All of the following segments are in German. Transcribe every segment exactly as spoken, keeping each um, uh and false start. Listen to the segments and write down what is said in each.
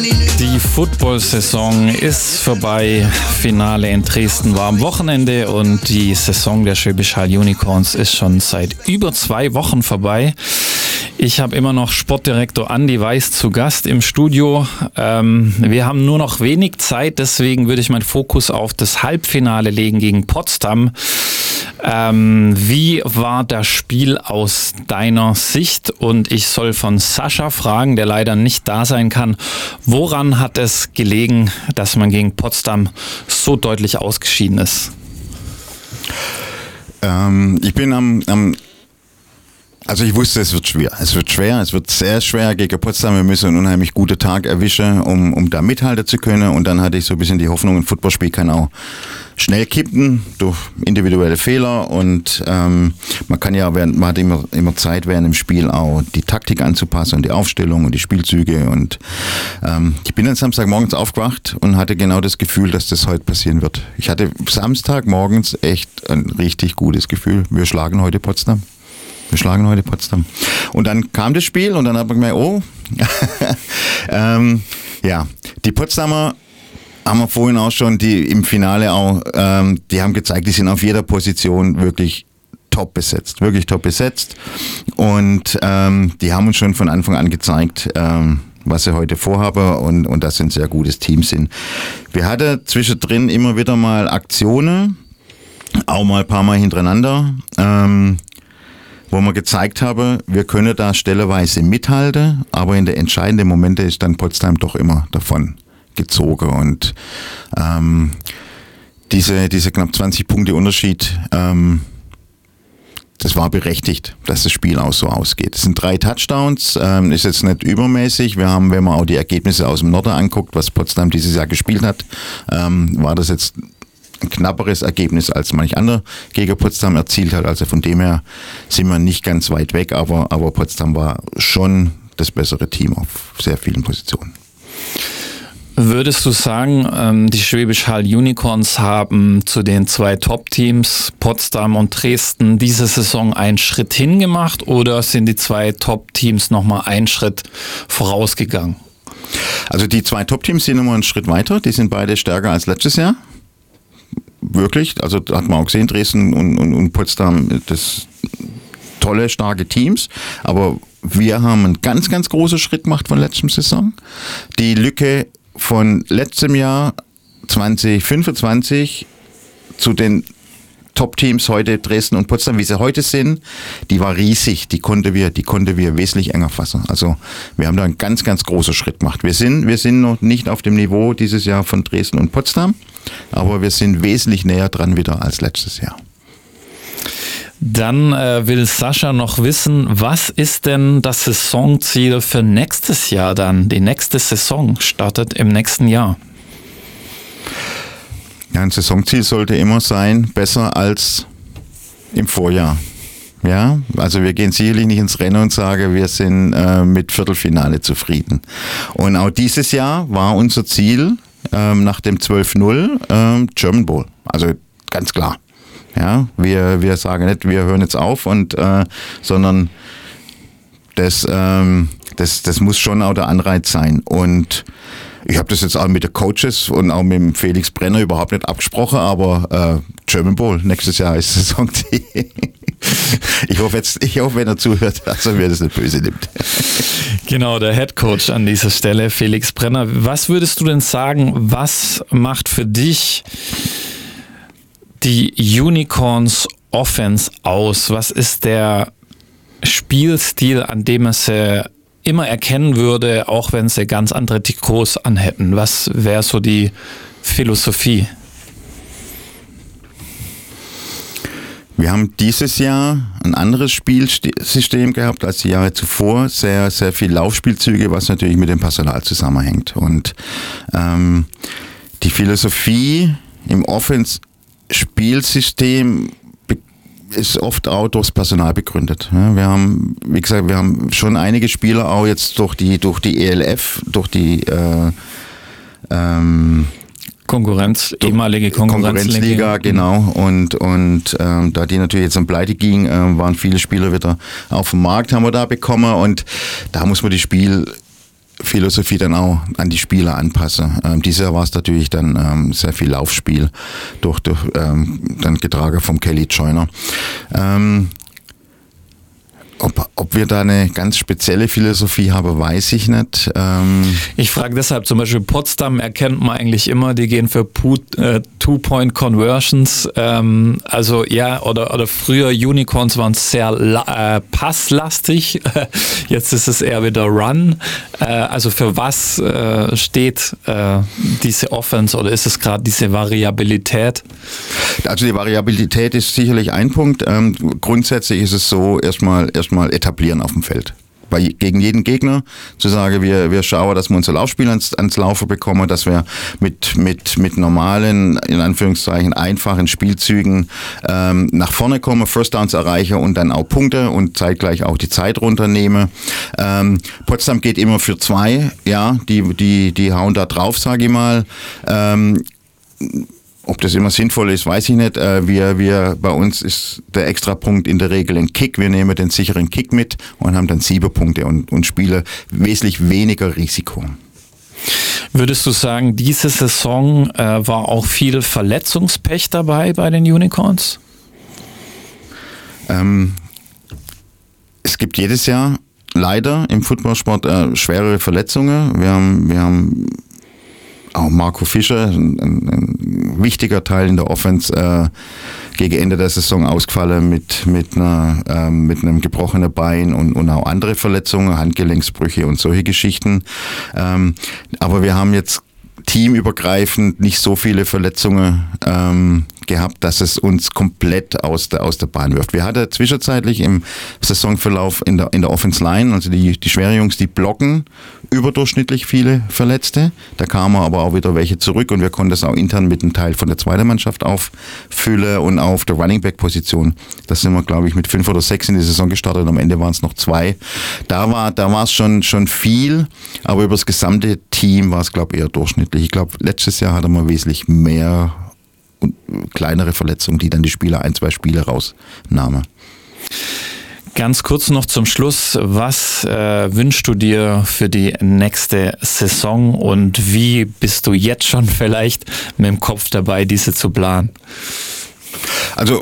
Die Football-Saison ist vorbei. Finale in Dresden war am Wochenende und die Saison der Schwäbisch Hall Unicorns ist schon seit über zwei Wochen vorbei. Ich habe immer noch Sportdirektor Andi Weiß zu Gast im Studio. Ähm, wir haben nur noch wenig Zeit, deswegen würde ich meinen Fokus auf das Halbfinale legen gegen Potsdam. Ähm, wie war das Spiel aus deiner Sicht? Und ich soll von Sascha fragen, der leider nicht da sein kann. Woran hat es gelegen, dass man gegen Potsdam so deutlich ausgeschieden ist? Ähm, ich bin am, am Also ich wusste, es wird schwer. Es wird schwer, es wird sehr schwer gegen Potsdam. Wir müssen einen unheimlich guten Tag erwischen, um, um da mithalten zu können. Und dann hatte ich so ein bisschen die Hoffnung, ein Footballspiel kann auch schnell kippen durch individuelle Fehler. Und ähm, man kann ja, während, man hat immer, immer Zeit, während dem Spiel auch die Taktik anzupassen und die Aufstellung und die Spielzüge. Und ähm, ich bin dann Samstagmorgens aufgewacht und hatte genau das Gefühl, dass das heute passieren wird. Ich hatte Samstagmorgens echt ein richtig gutes Gefühl. Wir schlagen heute Potsdam. Wir schlagen heute Potsdam. Und dann kam das Spiel und dann hat man gemerkt, oh, ähm, ja, die Potsdamer haben wir vorhin auch schon, die im Finale auch, ähm, die haben gezeigt, die sind auf jeder Position wirklich top besetzt, wirklich top besetzt. Und ähm, die haben uns schon von Anfang an gezeigt, ähm, was sie heute vorhaben und, und dass sie ein sehr gutes Team sind. Wir hatten zwischendrin immer wieder mal Aktionen, auch mal ein paar Mal hintereinander, ähm, wo wir gezeigt haben, wir können da stelleweise mithalten, aber in der entscheidenden Momente ist dann Potsdam doch immer davon gezogen. Und ähm, diese, diese knapp zwanzig Punkte Unterschied, ähm, das war berechtigt, dass das Spiel auch so ausgeht. Es sind drei Touchdowns, ähm, ist jetzt nicht übermäßig. Wir haben, wenn man auch die Ergebnisse aus dem Norden anguckt, was Potsdam dieses Jahr gespielt hat, ähm, war das jetzt ein knapperes Ergebnis als manch anderer gegen Potsdam erzielt hat. Also von dem her sind wir nicht ganz weit weg, aber, aber Potsdam war schon das bessere Team auf sehr vielen Positionen. Würdest du sagen, die Schwäbisch Hall Unicorns haben zu den zwei Top-Teams, Potsdam und Dresden, diese Saison einen Schritt hingemacht oder sind die zwei Top-Teams nochmal einen Schritt vorausgegangen? Also die zwei Top-Teams sind nochmal einen Schritt weiter, die sind beide stärker als letztes Jahr. Wirklich, also da hat man auch gesehen, Dresden und, und, und Potsdam, das tolle, starke Teams, aber wir haben einen ganz, ganz großen Schritt gemacht von letzter Saison. Die Lücke von letztem Jahr zwanzig fünfundzwanzig zu den Top-Teams heute Dresden und Potsdam, wie sie heute sind, die war riesig, die konnte wir, die konnte wir wesentlich enger fassen. Also wir haben da einen ganz, ganz großen Schritt gemacht. Wir sind, wir sind noch nicht auf dem Niveau dieses Jahr von Dresden und Potsdam, aber wir sind wesentlich näher dran wieder als letztes Jahr. Dann äh, will Sascha noch wissen, was ist denn das Saisonziel für nächstes Jahr dann? Die nächste Saison startet im nächsten Jahr. Ja, ein Saisonziel sollte immer sein, besser als im Vorjahr. Ja, also wir gehen sicherlich nicht ins Rennen und sagen, wir sind äh, mit Viertelfinale zufrieden. Und auch dieses Jahr war unser Ziel ähm, nach dem zwölf null ähm, German Bowl. Also ganz klar. Ja, wir, wir sagen nicht, wir hören jetzt auf, und, äh, sondern das, ähm, das, das muss schon auch der Anreiz sein. Und ich habe das jetzt auch mit den Coaches und auch mit dem Felix Brenner überhaupt nicht abgesprochen, aber äh, German Bowl nächstes Jahr ist Saisonziel. Ich hoffe jetzt, ich hoffe, wenn er zuhört, dass er mir das nicht böse nimmt. Genau, der Head Coach an dieser Stelle, Felix Brenner. Was würdest du denn sagen, was macht für dich die Unicorns Offense aus? Was ist der Spielstil, an dem man sie immer erkennen würde, auch wenn sie ganz andere Trikots anhätten? Was wäre so die Philosophie? Wir haben dieses Jahr ein anderes Spielsystem gehabt als die Jahre zuvor. Sehr, sehr viel Laufspielzüge, was natürlich mit dem Personal zusammenhängt. Und ähm, die Philosophie im Offense-Spielsystem ist oft auch durchs Personal begründet. Ja, wir haben, wie gesagt, wir haben schon einige Spieler auch jetzt durch die, durch die E L F, durch die äh, ähm, Konkurrenz, ehemalige Konkurrenzliga. Konkurrenzliga, genau. Und, und ähm, da die natürlich jetzt an Pleite ging, äh, waren viele Spieler wieder auf dem Markt, haben wir da bekommen. Und da muss man die Spiel Philosophie dann auch an die Spieler anpasse. Ähm, dieses Jahr war es natürlich dann ähm, sehr viel Laufspiel, durch, durch ähm, dann getragen vom Kelly Joyner. Ähm, Ob, ob wir da eine ganz spezielle Philosophie haben, weiß ich nicht. Ähm ich frage deshalb, zum Beispiel Potsdam erkennt man eigentlich immer, die gehen für äh, Two-Point-Conversions. Ähm, also ja, oder, oder früher Unicorns waren sehr äh, passlastig, jetzt ist es eher wieder Run. Äh, also für was äh, steht äh, diese Offense oder ist es gerade diese Variabilität? Also die Variabilität ist sicherlich ein Punkt. Ähm, grundsätzlich ist es so, erstmal erstmal etablieren auf dem Feld. Bei, gegen jeden Gegner zu sagen, wir, wir schauen, dass wir unser Laufspiel ans, ans Laufen bekommen, dass wir mit, mit, mit normalen, in Anführungszeichen, einfachen Spielzügen ähm, nach vorne kommen, First Downs erreichen und dann auch Punkte und zeitgleich auch die Zeit runternehmen. Ähm, Potsdam geht immer für zwei, ja, die, die, die hauen da drauf, sage ich mal. Ähm, Ob das immer sinnvoll ist, weiß ich nicht. Wir, wir, bei uns ist der Extrapunkt in der Regel ein Kick. Wir nehmen den sicheren Kick mit und haben dann sieben Punkte und, und spielen wesentlich weniger Risiko. Würdest du sagen, diese Saison äh, war auch viel Verletzungspech dabei bei den Unicorns? Ähm, es gibt jedes Jahr leider im Footballsport äh, schwere Verletzungen. Wir haben, wir haben auch Marco Fischer, ein, ein wichtiger Teil in der Offense, äh, gegen Ende der Saison ausgefallen mit, mit, einer, äh, mit einem gebrochenen Bein und, und auch andere Verletzungen, Handgelenksbrüche und solche Geschichten. Ähm, aber wir haben jetzt teamübergreifend nicht so viele Verletzungen ähm, gehabt, dass es uns komplett aus der, aus der Bahn wirft. Wir hatten zwischenzeitlich im Saisonverlauf in der, in der Offense Line, also die, die schweren Jungs, die blocken überdurchschnittlich viele Verletzte. Da kamen aber auch wieder welche zurück und wir konnten das auch intern mit einem Teil von der zweiten Mannschaft auffüllen und auf der Running Back Position. Da sind wir, glaube ich, mit fünf oder sechs in die Saison gestartet und am Ende waren es noch zwei. Da war da war es schon, schon viel, aber über das gesamte Team war es, glaube ich, eher durchschnittlich. Ich glaube, letztes Jahr hatte man wesentlich mehr und kleinere Verletzungen, die dann die Spieler ein, zwei Spiele rausnahmen. Ganz kurz noch zum Schluss, was äh, wünschst du dir für die nächste Saison und wie bist du jetzt schon vielleicht mit dem Kopf dabei, diese zu planen? Also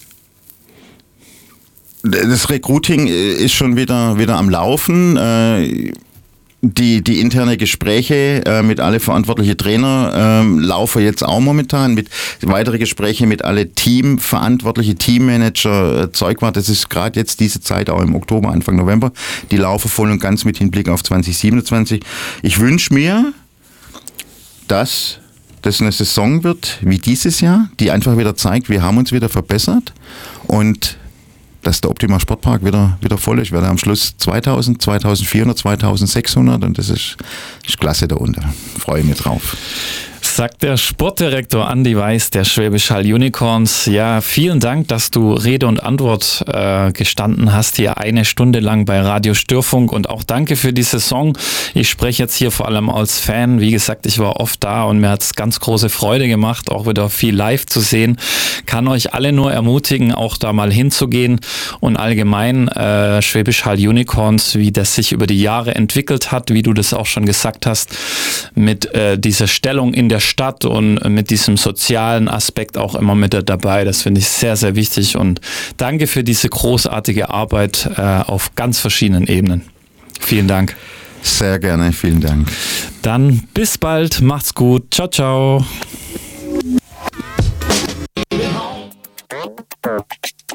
das Recruiting ist schon wieder, wieder am Laufen. Äh, Die, die interne Gespräche äh, mit alle verantwortlichen Trainer ähm, laufen jetzt auch momentan. Mit weitere Gespräche mit alle Teamverantwortliche, Teammanager, äh, Zeugwart. Das ist gerade jetzt diese Zeit, auch im Oktober, Anfang November. Die laufen voll und ganz mit Hinblick auf zwanzig siebenundzwanzig. Ich wünsche mir, dass das eine Saison wird wie dieses Jahr, die einfach wieder zeigt, wir haben uns wieder verbessert und dass der Optima Sportpark wieder, wieder voll ist. Wir werden am Schluss zweitausend, zweitausendvierhundert, zweitausendsechshundert und das ist, ist klasse da unten. Freue mich drauf. Sagt der Sportdirektor Andi Weiß der Schwäbisch Hall Unicorns. Ja, vielen Dank, dass du Rede und Antwort äh, gestanden hast hier eine Stunde lang bei Radio Störfunk und auch danke für die Saison. Ich spreche jetzt hier vor allem als Fan. Wie gesagt, ich war oft da und mir hat es ganz große Freude gemacht, auch wieder viel live zu sehen. Kann euch alle nur ermutigen, auch da mal hinzugehen und allgemein äh, Schwäbisch Hall Unicorns, wie das sich über die Jahre entwickelt hat, wie du das auch schon gesagt hast, mit äh, dieser Stellung in der Stadt und mit diesem sozialen Aspekt auch immer mit dabei. Das finde ich sehr, sehr wichtig und danke für diese großartige Arbeit äh, auf ganz verschiedenen Ebenen. Vielen Dank. Sehr gerne, vielen Dank. Dann bis bald, macht's gut. Ciao, ciao.